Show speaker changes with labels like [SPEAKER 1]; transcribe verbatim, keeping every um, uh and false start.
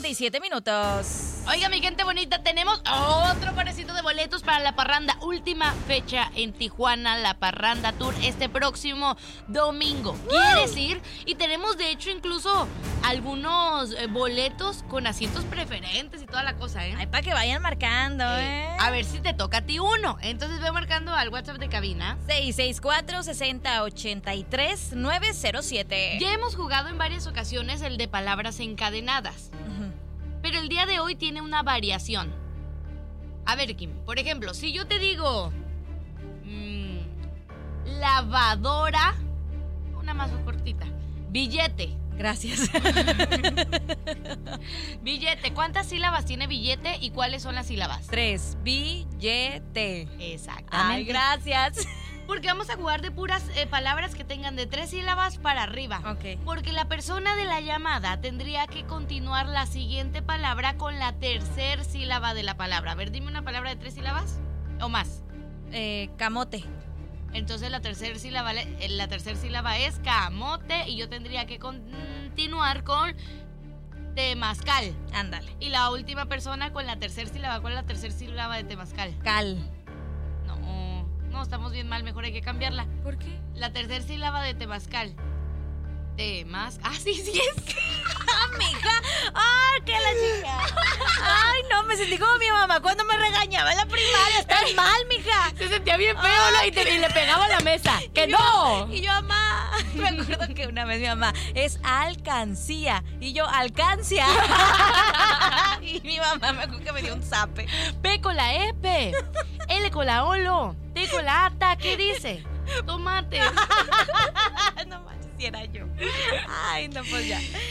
[SPEAKER 1] y siete minutos.
[SPEAKER 2] Oiga, mi gente bonita, tenemos otro parecito de boletos para la parranda. Última fecha en Tijuana, la Parranda Tour, este próximo domingo. ¿Quieres ir? Y tenemos, de hecho, incluso algunos eh, boletos con asientos preferentes y toda la cosa, ¿eh?
[SPEAKER 1] Ay, para que vayan marcando, ¿eh?
[SPEAKER 2] Eh, A ver si te toca a ti uno. Entonces ve marcando al WhatsApp de cabina.
[SPEAKER 1] seis seis cuatro, seis cero ocho tres, nueve cero siete.
[SPEAKER 2] Ya hemos jugado en varias ocasiones el de palabras encadenadas.
[SPEAKER 1] Ujú.
[SPEAKER 2] Pero el día de hoy tiene una variación. A ver, Kim, por ejemplo, si yo te digo mmm, lavadora, una más cortita, billete.
[SPEAKER 1] Gracias.
[SPEAKER 2] Billete, ¿cuántas sílabas tiene billete y cuáles son las sílabas?
[SPEAKER 1] Tres, billete.
[SPEAKER 2] Exactamente.
[SPEAKER 1] Ay, gracias.
[SPEAKER 2] Porque vamos a jugar de puras eh, palabras que tengan de tres sílabas para arriba.
[SPEAKER 1] Ok.
[SPEAKER 2] Porque la persona de la llamada tendría que continuar la siguiente palabra con la tercer sílaba de la palabra. A ver, dime una palabra de tres sílabas o más.
[SPEAKER 1] Eh, camote.
[SPEAKER 2] Entonces la tercera sílaba, la tercer sílaba es camote y yo tendría que continuar con temazcal.
[SPEAKER 1] Ándale.
[SPEAKER 2] Y la última persona con la tercera sílaba. ¿Cuál es la tercera sílaba de temazcal?
[SPEAKER 1] Cal.
[SPEAKER 2] No, no, estamos bien mal, mejor hay que cambiarla.
[SPEAKER 1] ¿Por qué?
[SPEAKER 2] La tercera sílaba de temazcal. Temas. Ah, sí, sí es.
[SPEAKER 1] Amiga. ¡Ay, qué la chica! Ay, no, me sentí como mi mamá cuando me regañaba en la primaria. Estás mal, mija.
[SPEAKER 2] Se sentía bien feo, ¿no? Y, te- y le pegaba a la mesa. ¡Que
[SPEAKER 1] Y yo-
[SPEAKER 2] no!
[SPEAKER 1] Y yo, mamá, me acuerdo que una vez mi mamá es alcancía y yo alcancia. Y mi mamá me acuerdo que me dio un zape.
[SPEAKER 2] P con la E P. L con la olo. T con la ata. ¿Qué dice? Tomate.
[SPEAKER 1] No manches, si era yo. Ay, no, pues ya.